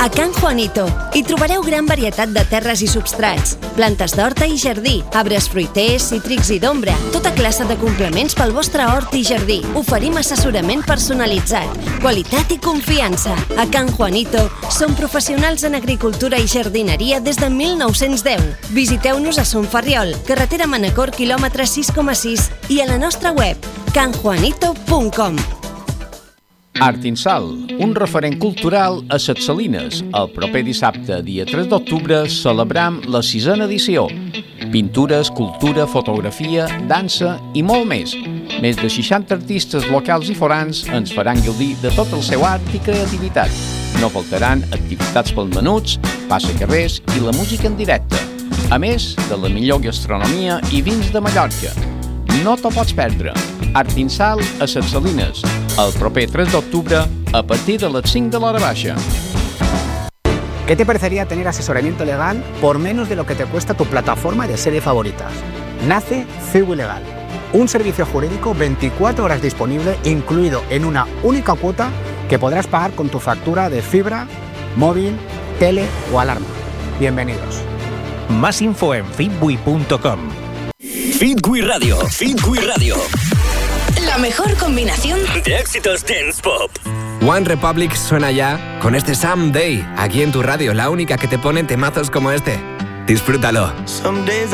A Can Juanito hi trobareu gran varietat de terres i substrats, plantes d'horta i jardí, arbres fruiters, cítrics i d'ombra, tota classe de complements pel vostre hort i jardí. Oferim assessorament personalitzat, qualitat i confiança. A Can Juanito som professionals en agricultura i jardineria des de 1910. Visiteu-nos a Son Ferriol, carretera Manacor, quilòmetre 6,6 i a la nostra web canjuanito.com. Artinsal, un referent cultural a Ses Salines. El proper dissabte, dia 3 d'octubre, celebram la 6a edició. Pintura, escultura, fotografia, dansa i molt més. Més de 60 artistes locals i forans ens faran gaudir de tot el seu art i creativitat. No faltaran activitats pels menuts, passacarrers i la música en directe. A més de la millor gastronomia i vins de Mallorca. No t'ho pots perdre. Artinsal a Ses Salines, el proper 3 d'octubre a partir de les 5 de l'hora baixa. ¿Qué te parecería tener asesoramiento legal por menos de lo que te cuesta tu plataforma de serie favoritas? Nace Cibu Legal, un servicio jurídico 24 horas disponible, incluido en una única cuota que podrás pagar con tu factura de fibra, móvil, tele o alarma. Bienvenidos. Más info en fitbui.com. Fitbui Radio. Fitbui Radio. La mejor combinación De éxitos dance pop. One Republic suena ya con este Someday, aquí en tu radio, la única que te pone temazos como este. Disfrútalo.